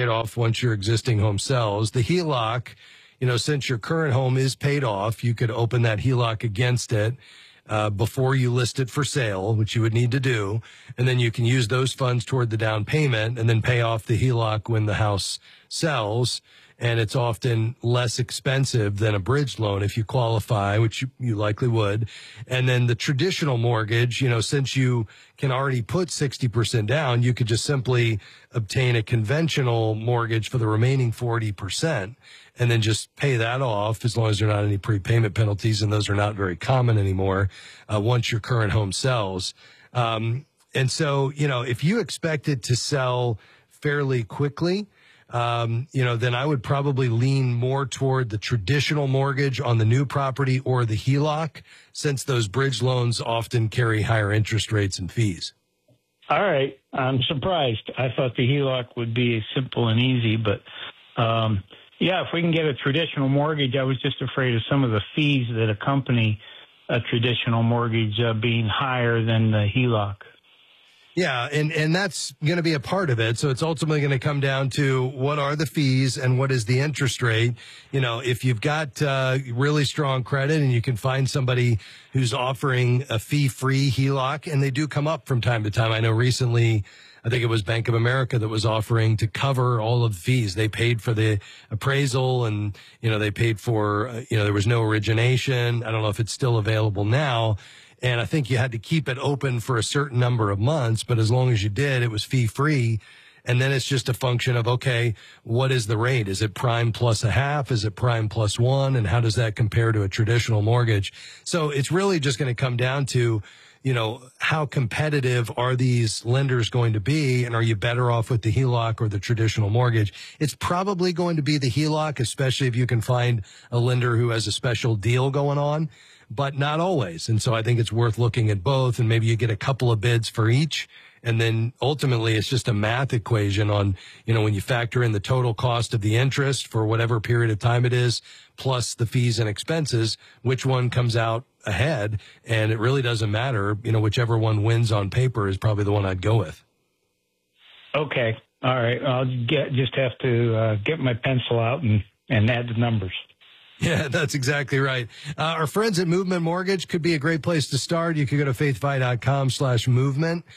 it off once your existing home sells. The HELOC, since your current home is paid off, you could open that HELOC against it before you list it for sale, which you would need to do. And then you can use those funds toward the down payment and then pay off the HELOC when the house sells. And it's often less expensive than a bridge loan if you qualify, which you likely would. And then the traditional mortgage, since you can already put 60% down, you could just simply obtain a conventional mortgage for the remaining 40% and then just pay that off as long as there are not any prepayment penalties, and those are not very common anymore once your current home sells. And so, if you expect it to sell fairly quickly, then I would probably lean more toward the traditional mortgage on the new property or the HELOC, since those bridge loans often carry higher interest rates and fees. All right. I'm surprised. I thought the HELOC would be simple and easy, but if we can get a traditional mortgage, I was just afraid of some of the fees that accompany a traditional mortgage being higher than the HELOC. Yeah, and that's going to be a part of it. So it's ultimately going to come down to what are the fees and what is the interest rate. If you've got really strong credit and you can find somebody who's offering a fee-free HELOC, and they do come up from time to time. I know recently, I think it was Bank of America that was offering to cover all of the fees. They paid for the appraisal and, they paid for, there was no origination. I don't know if it's still available now. And I think you had to keep it open for a certain number of months, but as long as you did, it was fee-free. And then it's just a function of, okay, what is the rate? Is it prime plus a half? Is it prime plus one? And how does that compare to a traditional mortgage? So it's really just going to come down to, how competitive are these lenders going to be? And are you better off with the HELOC or the traditional mortgage? It's probably going to be the HELOC, especially if you can find a lender who has a special deal going on, but not always. And so I think it's worth looking at both, and maybe you get a couple of bids for each. And then ultimately it's just a math equation on, when you factor in the total cost of the interest for whatever period of time it is, plus the fees and expenses, which one comes out ahead. And it really doesn't matter, whichever one wins on paper is probably the one I'd go with. Okay. All right. I'll just have to get my pencil out and add the numbers. Yeah, that's exactly right. Our friends at Movement Mortgage could be a great place to start. You could go to faithfi.com/movement.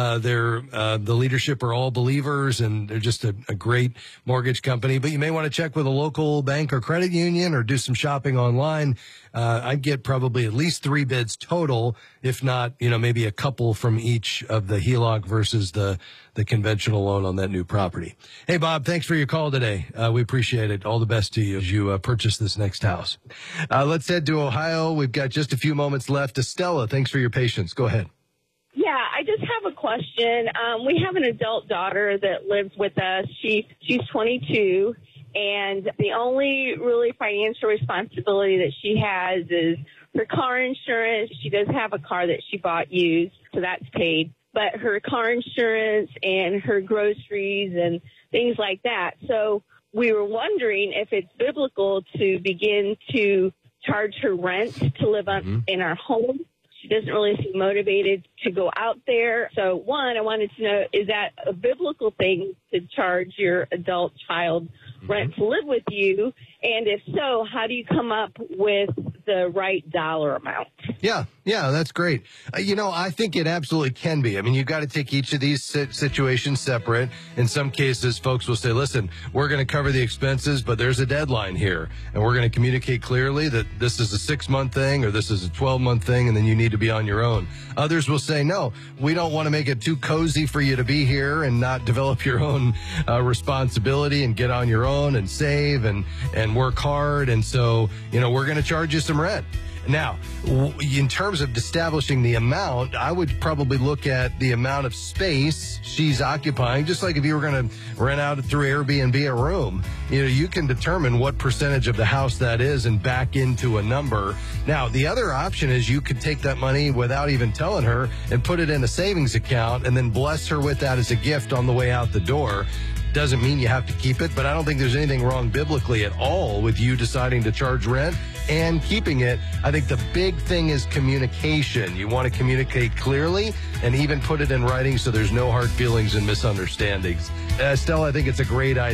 The leadership are all believers, and they're just a great mortgage company. But you may want to check with a local bank or credit union or do some shopping online. I'd get probably at least 3 bids total, if not, maybe a couple from each of the HELOC versus the conventional loan on that new property. Hey, Bob, thanks for your call today. We appreciate it. All the best to you as you purchase this next house. Let's head to Ohio. We've got just a few moments left. Estella, thanks for your patience. Go ahead. Yeah, I just have a question. We have an adult daughter that lives with us. She's 22, and the only really financial responsibility that she has is her car insurance. She does have a car that she bought used, so that's paid. But her car insurance and her groceries and things like that. So we were wondering if it's biblical to begin to charge her rent to live in our home. She doesn't really seem motivated to go out there. So, one, I wanted to know, is that a biblical thing to charge your adult child rent to live with you? And if so, how do you come up with the right dollar amount? Yeah, that's great. I think it absolutely can be. I mean, you've got to take each of these situations separate. In some cases, folks will say, listen, we're going to cover the expenses, but there's a deadline here. And we're going to communicate clearly that this is a 6-month thing or this is a 12-month thing, and then you need to be on your own. Others will say, no, we don't want to make it too cozy for you to be here and not develop your own responsibility and get on your own and save and work hard. And so, we're going to charge you some rent. Now, in terms of establishing the amount, I would probably look at the amount of space she's occupying. Just like if you were going to rent out through Airbnb a room, you can determine what percentage of the house that is and back into a number. Now, the other option is you could take that money without even telling her and put it in a savings account and then bless her with that as a gift on the way out the door. Doesn't mean you have to keep it, but I don't think there's anything wrong biblically at all with you deciding to charge rent and keeping it. I think the big thing is communication. You want to communicate clearly and even put it in writing so there's no hard feelings and misunderstandings. Stella, I think it's a great idea.